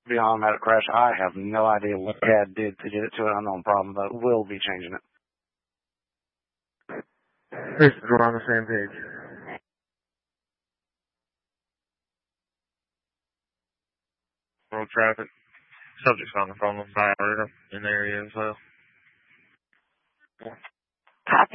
be an automatic crash. I have no idea what CAD did to get it to an unknown problem, but we'll be changing it. This is we're on the same page. Road traffic. Subject's on the phone with Violet in the area as well. Copy.